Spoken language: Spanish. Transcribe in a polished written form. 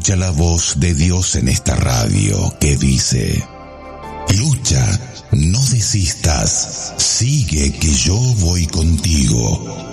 escucha la voz de Dios en esta radio que dice: lucha, no desistas, sigue que yo voy contigo.